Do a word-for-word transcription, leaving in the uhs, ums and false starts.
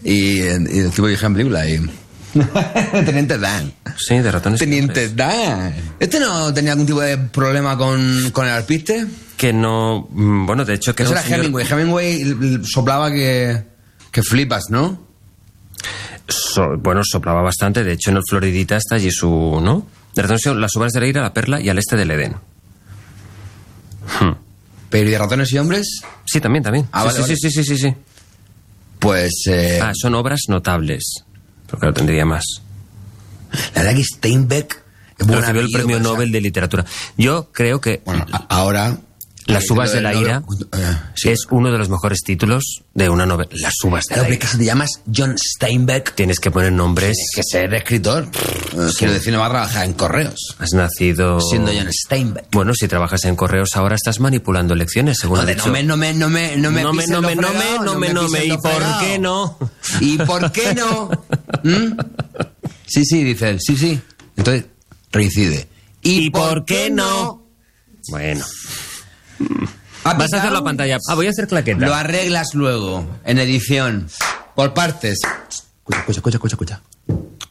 Y, y el tipo dije en película y... Teniente Dan. Sí, de ratones. Teniente Dan. ¿Este no tenía algún tipo de problema con, con el alpiste? Que no... Bueno, de hecho que... Eso no era Hemingway. Señor... Hemingway soplaba que... Que flipas, ¿no? So, bueno, soplaba bastante. De hecho, en el Floridita está allí su... ¿no? De ratones, las uvas de la ira, la perla y al este del Edén. Hmm. ¿Pero y de ratones y hombres? Sí, también, también. Ah, sí, vale, sí, vale. sí, sí, sí, sí. Pues... Eh... Ah, son obras notables. Porque lo tendría más. La verdad que Steinbeck... Es recibió el premio Nobel de literatura. Yo creo que... Bueno, ahora... Las uvas de la ira eh, sí. es uno de los mejores títulos de una novela. Las uvas de la ira. Que si te llamas John Steinbeck... Tienes que poner nombres... Tienes que ser escritor. Sí. Quiero decir, no vas a trabajar en correos. Has nacido... Siendo John Steinbeck. Bueno, si trabajas en correos ahora estás manipulando elecciones, según no, ha dicho. No me, no me, no me, no me, no me, no me, no me, no me, no me, ¿y por qué no? ¿Y por qué no? ¿Mm? Sí, sí, dice él, sí, sí. Entonces, reincide. ¿Y, ¿Y por qué no? Bueno... Vas a hacer la pantalla. Ah, voy a hacer claqueta. Lo arreglas luego, en edición. Por partes. Escucha, escucha, escucha, escucha.